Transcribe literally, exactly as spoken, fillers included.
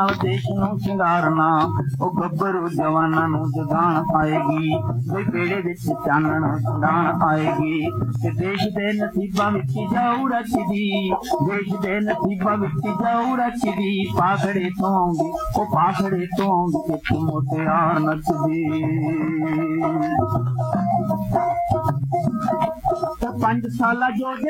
ਦੇਸ਼ ਨੂੰ ਸ਼ਿੰਗਾਰਨਾ ਉਹ ਗੱਭਰੂ ਜਵਾਨਾਂ ਨੂੰ ਜਗਾਣ ਆਏਗੀ ਕੋਈ ਬੇੜੇ ਵਿੱਚ ਚਾਨਣ ਛਡਾਣ ਆਏਗੀ ਤੇ ਦੇਸ਼ ਦੇ ਨਸੀਬਾਂ ਵਿੱਚ ਜਾਊ ਰਚਦੀ ਦੇਸ਼ ਦੇ ਨਸੀਬਾਂ ਵਿੱਚ ਜਾਊ ਰਚਦੀ ਪਾਖੜੇ ਤੋਂ ਆਉਂਦੀ ਉਹ ਪਾਖੜੇ ਤੋਂ ਆਉਂਦੀ ਇੱਕ ਮੁਟਿਆਰ ਨੱਚਦੀ ਪੰਜ ਸਾਲਾ ਜੋ